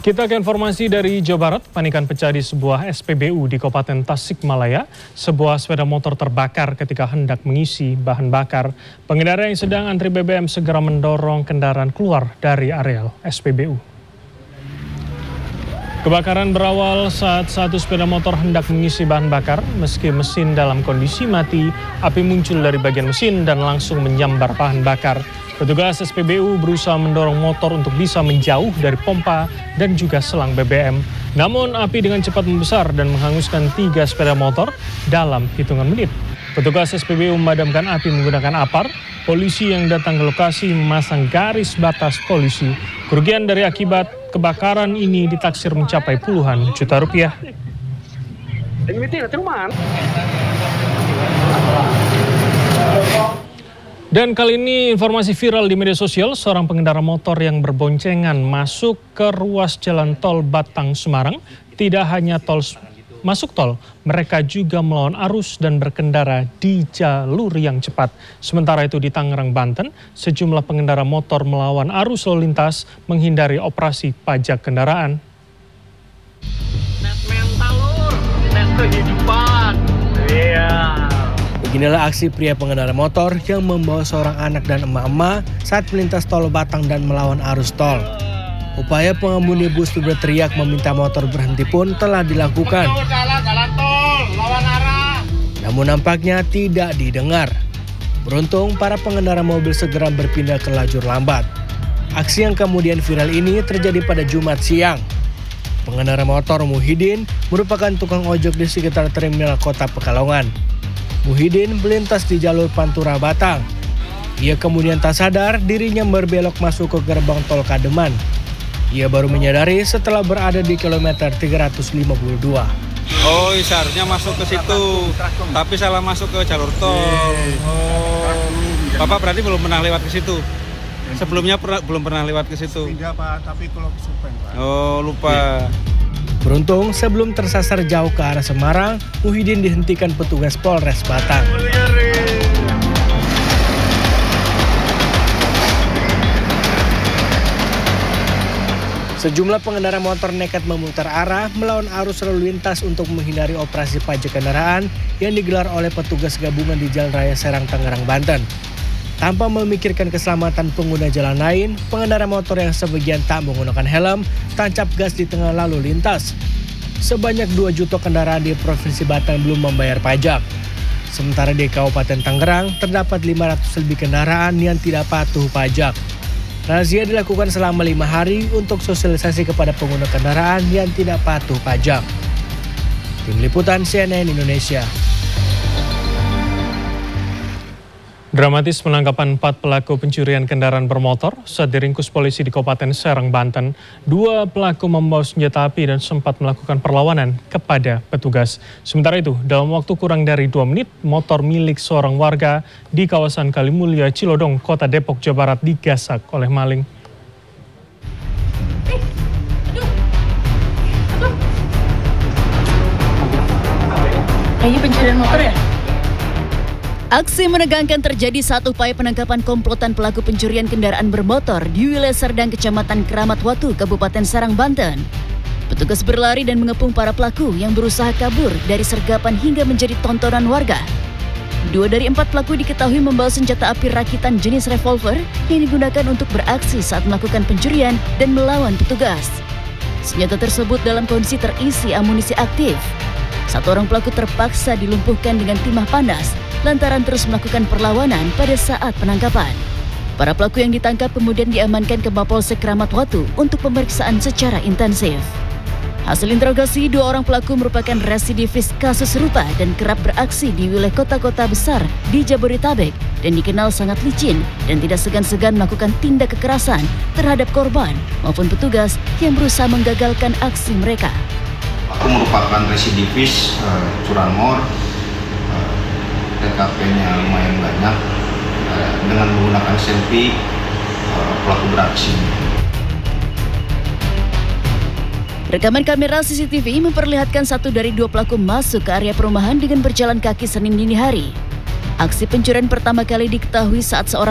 Kita ke informasi dari Jawa Barat. Panikan pecah di sebuah SPBU di Kabupaten Tasikmalaya. Sebuah sepeda motor terbakar ketika hendak mengisi bahan bakar. Pengendara yang sedang antri BBM segera mendorong kendaraan keluar dari areal SPBU. Kebakaran berawal saat satu sepeda motor hendak mengisi bahan bakar. Meski mesin dalam kondisi mati, api muncul dari bagian mesin dan langsung menyambar bahan bakar. Petugas SPBU berusaha mendorong motor untuk bisa menjauh dari pompa dan juga selang BBM. Namun api dengan cepat membesar dan menghanguskan 3 sepeda motor dalam hitungan menit. Petugas SPBU memadamkan api menggunakan apar. Polisi yang datang ke lokasi memasang garis batas polisi. Kerugian dari akibat kebakaran ini ditaksir mencapai puluhan juta rupiah. Dan kali ini informasi viral di media sosial, seorang pengendara motor yang berboncengan masuk ke ruas jalan tol Batang Semarang. Tidak hanya masuk tol, mereka juga melawan arus dan berkendara di jalur yang cepat. Sementara itu di Tangerang, Banten, sejumlah pengendara motor melawan arus lalu lintas menghindari operasi pajak kendaraan. Net mental lur, net kehidupan. Iya. Beginilah aksi pria pengendara motor yang membawa seorang anak dan emak-emak saat melintas tol Batang dan melawan arus tol. Upaya pengemudi bus berteriak meminta motor berhenti pun telah dilakukan. Namun nampaknya tidak didengar. Beruntung para pengendara mobil segera berpindah ke lajur lambat. Aksi yang kemudian viral ini terjadi pada Jumat siang. Pengendara motor Muhyiddin merupakan tukang ojek di sekitar terminal kota Pekalongan. Muhyiddin melintas di jalur Pantura Batang. Ia kemudian tak sadar dirinya berbelok masuk ke gerbang tol Kademan. Ia baru menyadari setelah berada di kilometer 352. Oh, seharusnya masuk ke situ, tapi salah masuk ke jalur tol. Bapak berarti belum pernah lewat ke situ? Sebelumnya belum pernah lewat ke situ? Tidak Pak, tapi kalau kesupen Pak. Oh, lupa. Beruntung sebelum tersasar jauh ke arah Semarang, Muhyiddin dihentikan petugas Polres Batang. Sejumlah pengendara motor nekat memutar arah melawan arus lalu lintas untuk menghindari operasi pajak kendaraan yang digelar oleh petugas gabungan di Jalan Raya Serang, Tangerang, Banten. Tanpa memikirkan keselamatan pengguna jalan lain, pengendara motor yang sebagian tak menggunakan helm tancap gas di tengah lalu lintas. Sebanyak 2 juta kendaraan di Provinsi Batang belum membayar pajak. Sementara di Kabupaten Tangerang terdapat 500 lebih kendaraan yang tidak patuh pajak. Razia dilakukan selama 5 hari untuk sosialisasi kepada pengguna kendaraan yang tidak patuh pajak. Tim Liputan CNN Indonesia. Dramatis penangkapan 4 pelaku pencurian kendaraan bermotor saat diringkus polisi di Kabupaten Serang, Banten. 2 pelaku membawa senjata api dan sempat melakukan perlawanan kepada petugas. Sementara itu, dalam waktu kurang dari 2 menit, motor milik seorang warga di kawasan Kalimulya, Cilodong, Kota Depok, Jawa Barat digasak oleh maling. Kayaknya pencurian motor ya? Aksi menegangkan terjadi saat upaya penangkapan komplotan pelaku pencurian kendaraan bermotor di wilayah Serdang, Kecamatan Keramat Watu, Kabupaten Serang, Banten. Petugas berlari dan mengepung para pelaku yang berusaha kabur dari sergapan hingga menjadi tontonan warga. 2 dari 4 pelaku diketahui membawa senjata api rakitan jenis revolver yang digunakan untuk beraksi saat melakukan pencurian dan melawan petugas. Senjata tersebut dalam kondisi terisi amunisi aktif. 1 orang pelaku terpaksa dilumpuhkan dengan timah panas lantaran terus melakukan perlawanan pada saat penangkapan. Para pelaku yang ditangkap kemudian diamankan ke Mapolsek Keramat Watu untuk pemeriksaan secara intensif. Hasil interogasi, 2 orang pelaku merupakan residivis kasus serupa dan kerap beraksi di wilayah kota-kota besar di Jabodetabek dan dikenal sangat licin dan tidak segan-segan melakukan tindak kekerasan terhadap korban maupun petugas yang berusaha menggagalkan aksi mereka. Pelaku merupakan residivis curanmor. TKP-nya lumayan banyak, dengan menggunakan selfie pelaku beraksi. Rekaman kamera CCTV memperlihatkan 1 dari 2 pelaku masuk ke area perumahan dengan berjalan kaki Senin dini hari. Aksi pencurian pertama kali diketahui saat seorang